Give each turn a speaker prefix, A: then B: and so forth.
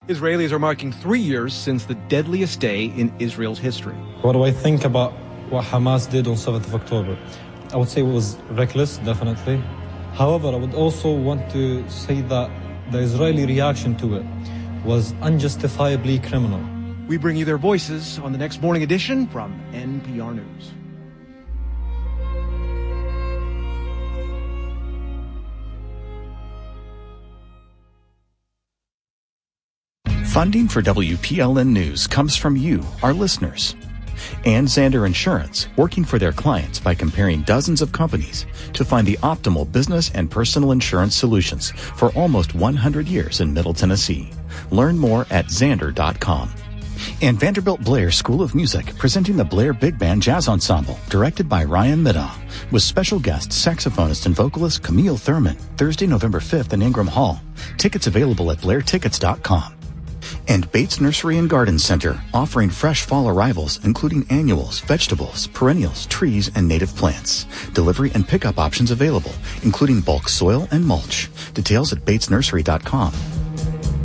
A: Israelis are marking 3 years since the deadliest day in Israel's history.
B: What do I think about what Hamas did on 7th of October? I would say it was reckless, definitely. However, I would also want to say that the Israeli reaction to it was unjustifiably criminal.
A: We bring you their voices on the next morning edition from NPR News.
C: Funding for WPLN News comes from you, our listeners. And Zander Insurance, working for their clients by comparing dozens of companies to find the optimal business and personal insurance solutions for almost 100 years in Middle Tennessee. Learn more at Zander.com. And Vanderbilt Blair School of Music, presenting the Blair Big Band Jazz Ensemble, directed by Ryan Middaugh, with special guest saxophonist and vocalist Camille Thurman, Thursday, November 5th in Ingram Hall. Tickets available at BlairTickets.com. And Bates Nursery and Garden Center, offering fresh fall arrivals, including annuals, vegetables, perennials, trees, and native plants. Delivery and pickup options available, including bulk soil and mulch. Details at BatesNursery.com.